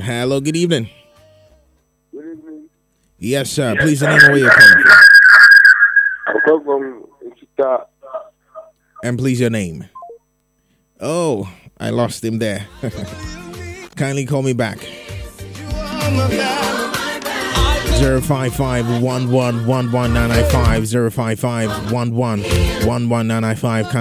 Hello, good evening. Good evening. Yes, sir. Please, the name where you're calling from. I come from Ichita. And please, your name. Oh, I lost him there. Kindly call me back. 055-11-11995, 055-11-11995.